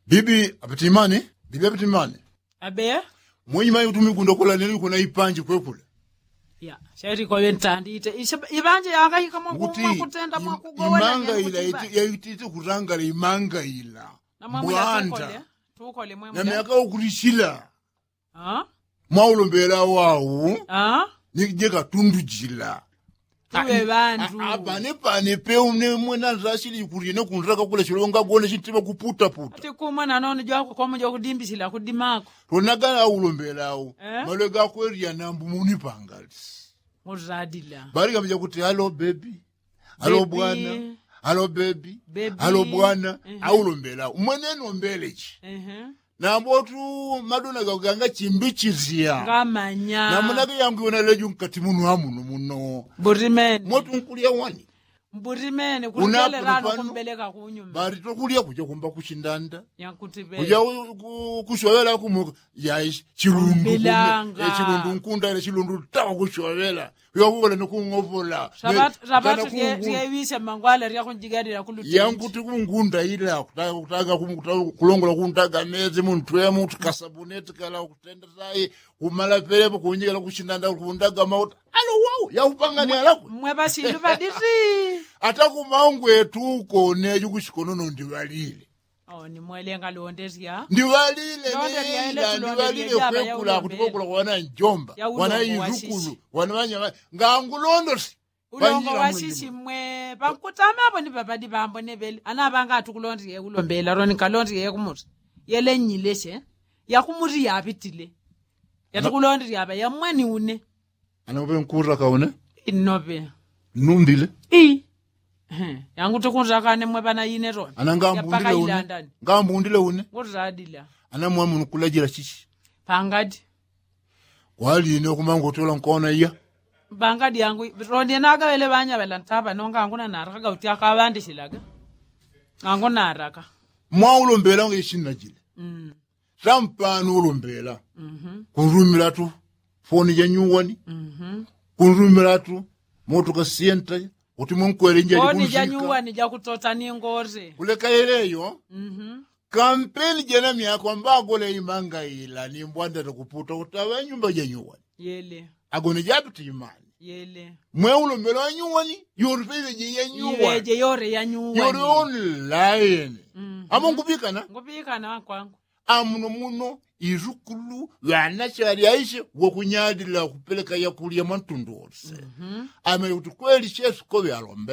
Bibi apatimane. Abe? Mwenye mayi utumikunda kula nili kuna ipanji kwekula. Ya, shari kwa wentandi ite. Ibanje yanga hika mwakutenda mwakugowela. Imanga ila, ite kurangala imanga ila. Na mwamula tukole mwamula. Na miaka ukurishila. Mwaulombela wawu. Nijeka tundu jila. Tuwe bandu. Pane pe mwena rashili yukurine kunraka kula shilonga kuone shintima kuputa. Ati kumana noni jwako kwa mjo kudimbisila kudimako. Ronagana aulombela awu. Malega kweri ya nambu munipangali. Muradila. Barika mja kuti hello baby. Hello bwana. Hello baby. Hello bwana. Aulombela. Mweneno mbelechi. Na mbotu maduna ganga chimbichizia. Ngamanya. Na munake yangu yona leju nkati munu hamuno muno. Burimene. Motu nkulia wani. Burimene. Kulijale rano kumbeleka kunyumba. Bari tokulia kuja kumba kushindanda. Yankutibe. Kuja kushwawela kumuka. Ya chilundu. Chilundu nkunda ile chilundu tawa kushwawela. Yakuwele nukungovola. Rabatu riyewisha mangwale riya kunjigari ya kuluti. Yankuti kungunda ila. Kutaga kulongola kuntaga mezi mtuwe mutu kasabuneti kala kutenda sahi. Umala pelepo kunjigala kushindanda kundaga mauta. Alo wau. Ya upanga ni alaku. Mweba sindu badiri. Ataku maungu etuko neju kushikonono ndivalile. Ni mwelenga londezia. Ndivalile kwekula kutukokula wana njomba. Wana izukulu. Wana wanya. Ngangulondo. Ulongo wasisi mwe. Pakutama hapo ni babadi bambo nebeli. Anabanga atukulondi ye ulombela. Roni kalondi ye kumuti. Yele nyileshe. Ya kumuri ya apitile. Ya tukulondi ya ba. Ya mwani une. Anobe nkura kaune? Inobe. Numbile? Yangu tukunza kane mwebana yine ron. Ana ngambundile une. Ngambundile une. Ngurradila. Ana mwamu nukulajira chichi. Pangadi. Wali ine kumango tola nkona iya. Pangadi yangu rondi naga wele banya wela ntaba nonga anguna naraka gauti akabandi shilaga. Ango naraka. Mwa ulombela ngishina jile. Sampano ulombela. Kunrumira tu foni ya nyuwani. Kunrumira tu motoka sienta. Uti munkwele nje kushika. Oni janyuwa ni jakutota ni ngoze. Kuleka eleyo. Kampeni jena miyako mbagole imanga ila. Ni mbwanda kuputa utawa nyumba janyuwa. Yele. Agone jabiti imani. Yele. Mwe ulombelo ya nyuwani. Yorufeze je ya nyuwani. Iweje yore ya nyuwani. Yore online. Amo ngubika na? Ngubika na wakwangu. Amuno muno. Irukulu wana chari aishe wakunyadila kupeleka ya kulia mantundu ose. Ame utukweli shesu kowe alombe.